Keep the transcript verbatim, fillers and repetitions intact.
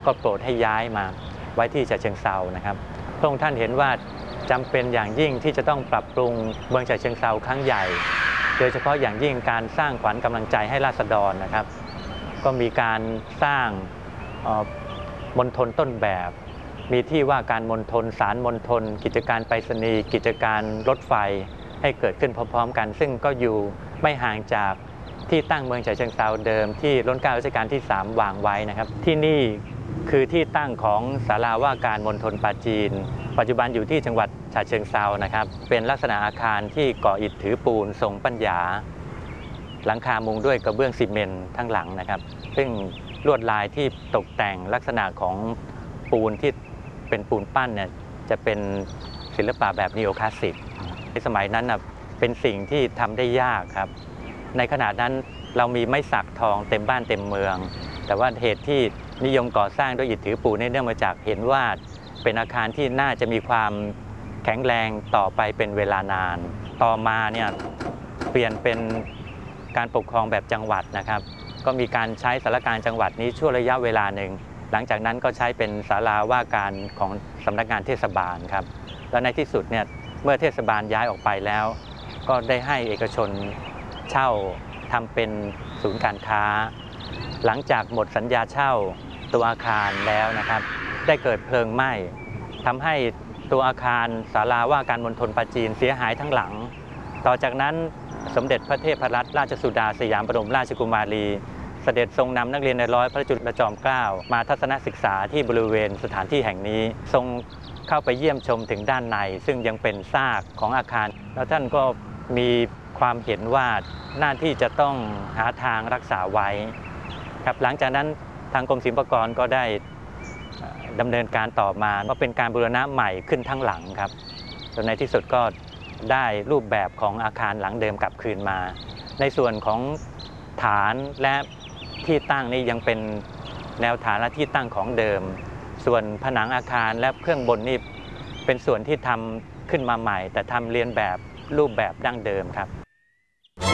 ก็โปรดให้ย้ายมาไว้ที่ฉะเชิงเทรานะครับพระองค์ท่านเห็นว่าจำเป็นอย่างยิ่งที่จะต้องปรับปรุงเมืองฉะเชิงเทราครั้งใหญ่โดยเฉพาะอย่างยิ่งการสร้างขวัญกำลังใจให้ราษฎรนะครับก็มีการสร้างมณฑลต้นแบบมีที่ว่าการมณฑลสารมณฑลกิจการไปรษณีย์กิจการรถไฟให้เกิดขึ้นพร้อมๆกันซึ่งก็อยู่ไม่ห่างจากที่ตั้งเมืองฉะเชิงเทราเดิมที่รัชกาลรัชกาลที่สามวางไว้นะครับที่นี่คือที่ตั้งของศาลาว่าการมณฑลปาจีนปัจจุบันอยู่ที่จังหวัดฉะเชิงเทรานะครับเป็นลักษณะอาคารที่ก่ออิฐถือปูนทรงปัญญาหลังคามุงด้วยกระเบื้องซีเมนต์ทั้งหลังนะครับซึ่งลวดลายที่ตกแต่งลักษณะของปูนที่เป็นปูนปั้นเนี่ยจะเป็นศิลปะแบบนีโอคลาสสิกในสมัยนั้นนะเป็นสิ่งที่ทำได้ยากครับในขณะนั้นเรามีไม้สักทองเต็มบ้านเต็มเมืองแต่ว่าเหตุที่นิยมก่อสร้างด้วยอิฐถือปูนเนื่องมาจากเห็นว่าเป็นอาคารที่น่าจะมีความแข็งแรงต่อไปเป็นเวลานานต่อมาเนี่ยเปลี่ยนเป็นการปกครองแบบจังหวัดนะครับก็มีการใช้ศาลาการจังหวัดนี้ช่วงระยะเวลาหนึ่งหลังจากนั้นก็ใช้เป็นศาลาว่าการของสำนักงานเทศบาลครับและในที่สุดเนี่ยเมื่อเทศบาลย้ายออกไปแล้วก็ได้ให้เอกชนเช่าทำเป็นศูนย์การค้าหลังจากหมดสัญญาเช่าตัวอาคารแล้วนะครับได้เกิดเพลิงไหม้ทำให้ตัวอาคารศาลาว่าการมณฑลปาจีนเสียหายทั้งหลังต่อจากนั้นสมเด็จพระเทพรัตนราชสุดาสยามบรมราชกุมารีเสด็จทรงนำนักเรียนในร้อยพระจุลจอมเกล้ามาทัศนศึกษาที่บริเวณสถานที่แห่งนี้ทรงเข้าไปเยี่ยมชมถึงด้านในซึ่งยังเป็นซากของอาคารแล้วท่านก็มีความเห็นว่าหน้าที่จะต้องหาทางรักษาไว้ครับหลังจากนั้นทางกรมศิลปากรก็ได้ดำเนินการต่อมาก็เป็นการบูรณะใหม่ขึ้นทั้งหลังครับจนในที่สุดก็ได้รูปแบบของอาคารหลังเดิมกลับคืนมาในส่วนของฐานและที่ตั้งนี้ยังเป็นแนวฐานและที่ตั้งของเดิมส่วนผนังอาคารและเครื่องบนนี่เป็นส่วนที่ทำขึ้นมาใหม่แต่ทำเลียนแบบรูปแบบดั้งเดิมครับ